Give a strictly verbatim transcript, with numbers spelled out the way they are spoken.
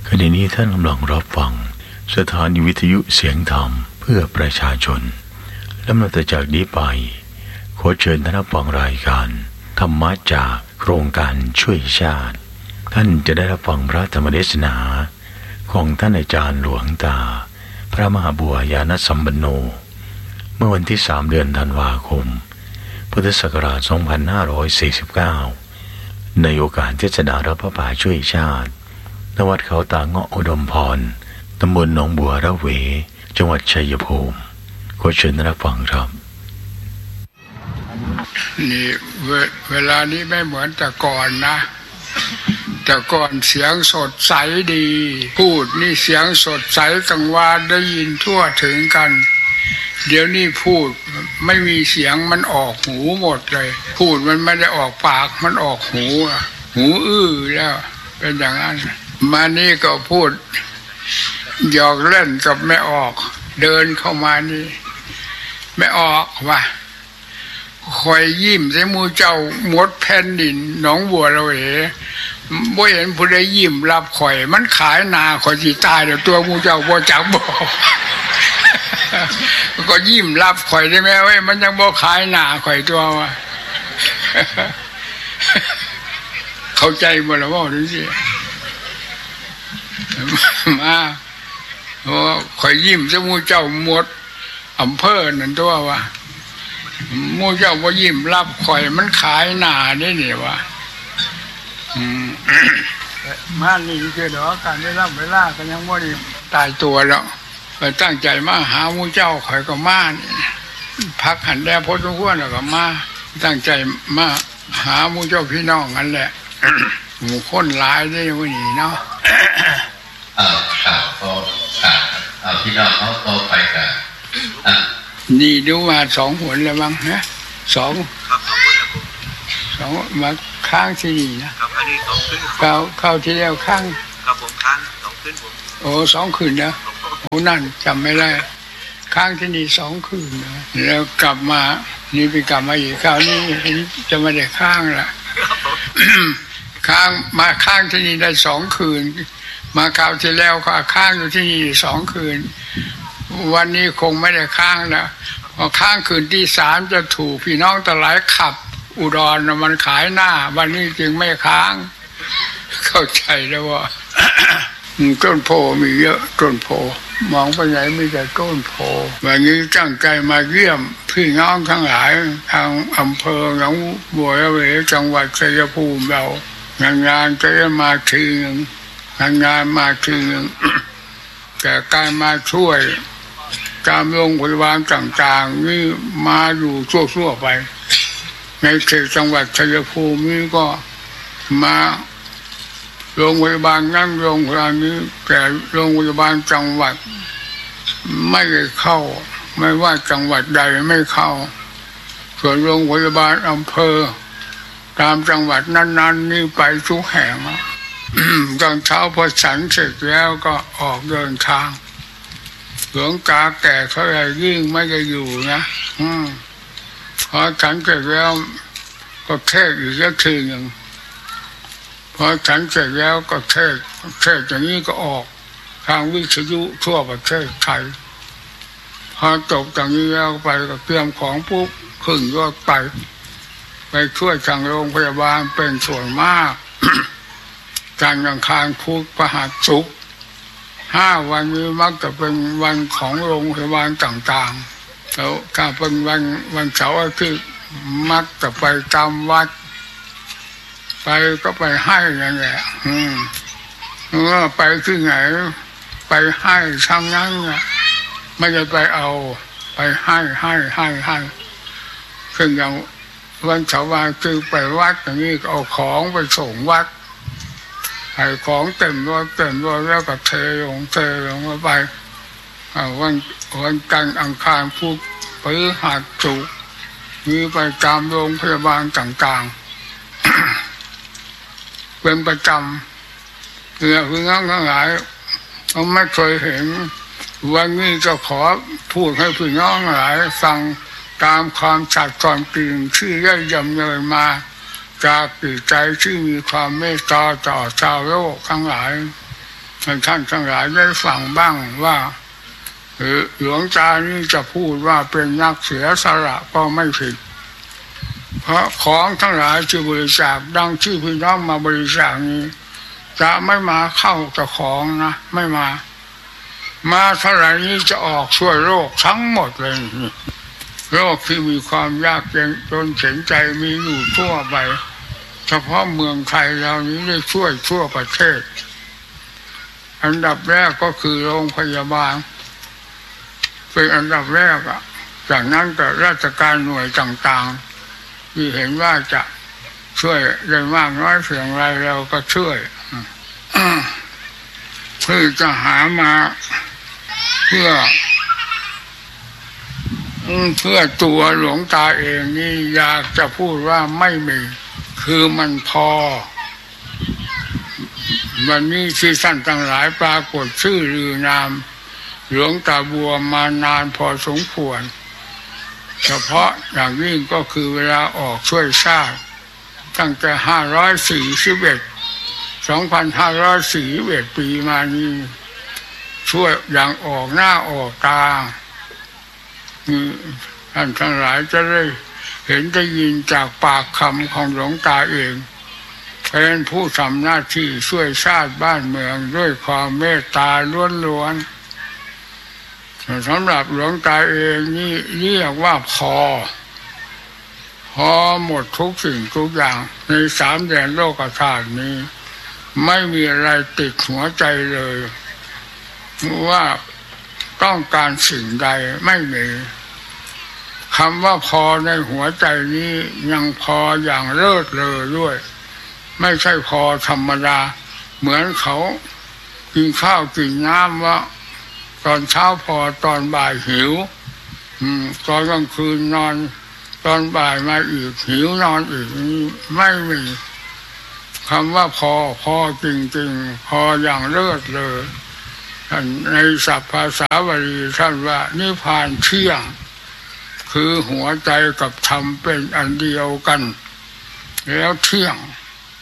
ขณะนี้ท่านกำลังรับฟังสถานีวิทยุเสียงธรรมเพื่อประชาชนและนับจากนี้ไปขอเชิญท่านรับฟังรายการธรรมะจากโครงการช่วยชาติท่านจะได้รับฟังพระธรรมเทศนาของท่านอาจารย์หลวงตาพระมหาบัวยานสัมปันโนเมื่อวันที่สามเดือนธันวาคมพุทธศักราชสองพันห้าร้อยสี่สิบเก้าในโอกาสเทศนารับพระป่าช่วยชาติณวัดเขาตาเงาะอุดมพรตำบลหนองบัวระเวจังหวัดชัยภูมิขอเชิญรับฟังครับนี่เว, เวลานี้ไม่เหมือนแต่ก่อนนะแต่ก่อนเสียงสดใสดีพูดนี่เสียงสดใสกังวานได้ยินทั่วถึงกันเดี๋ยวนี้พูดไม่มีเสียงมันออกหูหมดเลยพูดมันไม่ได้ออกปากมันออกหูหูอื้อแล้วเป็นอย่างนั้นมานี่ก็พูดหยอกเล่นกับไม่ออกเดินเข้ามานี่ไม่ออกว่ะคอยยิ้มใส่มูเจ้าหมดแผ่นดินหนองบัวระเวบ่เห็นผู้ใดยิ้มรับข่อยมันขายนาข่อยสิตายเดี๋ยวตัวมูเจ้าบ่จักบ่ก็ยิ้มรับข่อยได้ไหมเว้ยมันยังบ่ขายหน้าข่อยตัววะเข้าใจบ่ล่ะว่าดูสิมาโอ้ข่อยยิ้มซะหมู่เจ้าหมดอำเภอนั่นตัววะหมู่เจ้าบ่ยิ้มรับข่อยมันขายหน้าได้นี่วะอืมมานี่คือดอกการได้รับเวลาก็ยังบ่ได้ตายตัวแล้วตั้งใจมาหาหมู่เจ้าข่อยก็มาพักหันแดดพอสมควรแล้วก็มาตั้งใจมาหาหมู่เจ้าพี่น้องกันแหละหมู่คนหลายได้วันนี้เนาะเออครับก็ครับเอาพี่น้องเขาโตไปกันนี่ดูมาสองหนแล้วมั้งฮะสองสองมาข้างที่นี่นะครับอันนี้สองขึ้นเข้าเข้าที่แล้วข้างครับผมข้างสองขึ้นผมโอ้สองคืนนะโอ้นั่นจำไม่ได้ค้างที่นี่สองคืนนะแล้วกลับมานี่ไปกลับมาอีกคราวนี้เห็นจะไม่ได้ค้างละค้างมาค้างที่นี่ได้สองคืนมาคราวที่แล้วก็ค้างอยู่ที่นี่สองคืนวันนี้คงไม่ได้ค้างแล้วพอค้างคืนที่สามจะถูกพี่น้องตะหลายขับอุดรมันขายหน้าวันนี้จึงไม่ค้างเข้าใจแล้วว่าต้นโพมีเยอะต้นโพมองไปไหนมีแต่ต้นโพวันนี้ตั้งใจมาเยี่ยมพี่น้องทั้งหลายทางอำเภอหนองบัวระเวจังหวัดชัยภูมิเรางานงานจะมาทีนึงงานงานมาทีนึงแต่การมาช่วยตามโรงพยาบาลต่างๆนี่มาอยู่ทั่วๆไปในเขตจังหวัดชัยภูมินี่ก็มาโรงพยาบาลนั่งโรงพยาบาลนี้แต่โรงพยาบาลจังหวัดไม่ได้เข้าไม่ว่าจังหวัดใดไม่เข้าส่วนโรงพยาบาลอำเภอตามจังหวัดนั้นๆนี่ไปทุกแห่งตอนเช้าพอฉันเสร็จแล้วก็ออกเดินทางหลวงตาแก่เขาอะไรยิ่งไม่ได้อยู่นะอืมพอฉันเสร็จแล้วก็เทศอีกสักทีหนึ่งพอฉันเสร็จแล้วก็เทศเทศอย่างนี้ก็ออกทางวิทยุทั่วประเทศไทยพอจบจากนี้แล้วไปก็เตรียมของปุ๊บขึ้นรถไปไปช่วยทางโรงพยาบาลเป็นส่วนมากการอังคารพุธพฤหัสศุกร์ห้าวันนี้มักจะเป็นวันของโรงพยาบาลต่างๆแล้วถ้าเป็นวันวันเสาร์อาทิตย์มักจะไปตามวัดไปก็ไปให้นั่นแหละอืมเออไปที่ไหนไปให้ทั้งนั้นน่ะไม่ได้ไปเอาไปให้ให้ให้ให้ซึ่งอย่างวันเสาร์วันคือไปวัดอย่างนี้ก็เอาของไปส่งวัดให้ของเต็มรถเต็มรถแล้วก็เทลงเทลงไปวันวันจันทร์อังคารพุธพฤหัสศุกร์มีไปตามโรงพยาบาลต่างๆเป็นประจำเนี่ยพี่น้องทั้งหลายเราไม่เคยเห็นวันนี้จะขอพูดให้พี่น้องทั้งหลายฟังตามความชัดความจริงที่ได้ดำเนินมาจากจิตใจที่มีความเมตตาต่อชาวโลกทั้งหลายให้ท่านทั้งหลายได้ฟังบ้างว่าหลวงตานี่จะพูดว่าเป็นนักเสียสละก็ไม่ผิดเพราะของทั้งหลายที่บริจาคดังที่พี่น้องมาบริจาคนี้จะไม่มาเข้าแต่ของนะไม่มามาเท่าไหร่นี้จะออกช่วยโลกทั้งหมดเลยโลกที่มีความยากจนจนเข็นใจมีอยู่ทั่วไปเฉพาะเมืองไทยเรานี้ได้ช่วยทั่วประเทศอันดับแรกก็คือโรงพยาบาลเป็นอันดับแรกอ่ะจากนั้นก็ราชการหน่วยต่างๆที่เห็นว่าจะช่วยได้มากน้อยเพียงไรเราก็ช่วยเพื่อจะหามาเพื่อเพื่อตัวหลวงตาเองนี่อยากจะพูดว่าไม่มีคือมันพอวันนี้ที่ท่านทั้งหลายปรากฏชื่อหรือนามหลวงตาบัวมานานพอสมควรเฉพาะอย่างยิ่งก็คือเวลาออกช่วยชาติตั้งแต่ห้าร้อยสี่สิบเอ็ดสองพันห้าร้อยสี่สิบเอ็ดปีมานี้ช่วยอย่างออกหน้าออกตาท่านทั้งหลายจะได้เห็นได้ยินจากปากคำของหลวงตาเองเป็นผู้ทำหน้าที่ช่วยชาติบ้านเมืองด้วยความเมตตาล้วนๆสำหรับหลวงตาเองนี่เรียกว่าพอพอหมดทุกสิ่งทุกอย่างในสามแดนโลกธาตุนี้ไม่มีอะไรติดหัวใจเลยว่าต้องการสิ่งใดไม่มีคำว่าพอในหัวใจนี้ยังพออย่างเลิศเลอด้วยไม่ใช่พอธรรมดาเหมือนเขากินข้าวกินน้ำว่าตอนเช้าพอตอนบ่ายหิวตอนกลางคืนนอนตอนบ่ายมาอีกหิวนอนอีกไม่มีคำว่าพอพอจริงๆพออย่างเลิศเลยท่านในศัพท์ภาษาบาลีท่านว่านิพพานเที่ยงคือหัวใจกับธรรมเป็นอันเดียวกันแล้วเที่ยง